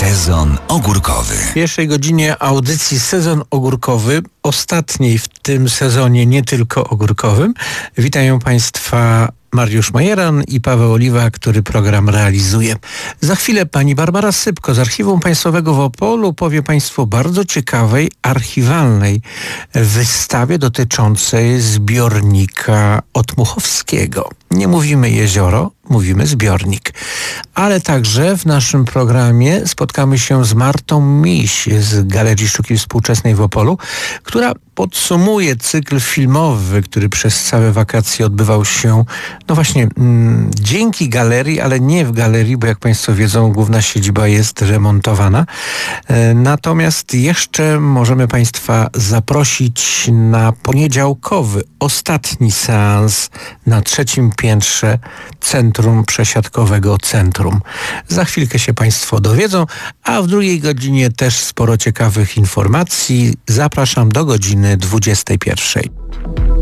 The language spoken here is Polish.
Sezon ogórkowy. W pierwszej godzinie audycji Sezon ogórkowy, ostatniej w tym sezonie nie tylko ogórkowym. Witają Państwa Mariusz Majeran i Paweł Oliwa, który program realizuje. Za chwilę pani Barbara Sypko z Archiwum Państwowego w Opolu powie Państwu o bardzo ciekawej, archiwalnej wystawie dotyczącej zbiornika Otmuchowskiego. Nie mówimy jezioro, mówimy zbiornik. Ale także w naszym programie spotkamy się z Martą Miś z Galerii Sztuki Współczesnej w Opolu, która podsumuje cykl filmowy, który przez całe wakacje odbywał się, no właśnie, dzięki galerii, ale nie w galerii, bo jak Państwo wiedzą, główna siedziba jest remontowana. Natomiast jeszcze możemy Państwa zaprosić na poniedziałkowy, ostatni seans na 3. piętrze Centrum Przesiadkowego Centrum. Za chwilkę się Państwo dowiedzą, a w drugiej godzinie też sporo ciekawych informacji. Zapraszam do godziny 21.